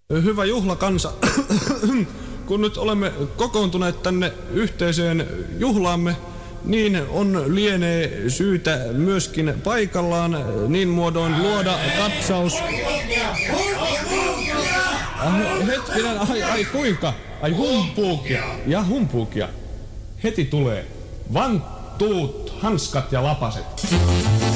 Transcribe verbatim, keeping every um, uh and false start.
Hyvä juhlakansa, kun nyt olemme kokoontuneet tänne yhteiseen juhlaamme, niin on lienee syytä myöskin paikallaan niin muodoin luoda katsaus. Ah, hetkinen, ai, ai kuinka? Ai humpuukia. Ja humpuukia. Heti tulee. Vanttuut, hanskat ja lapaset.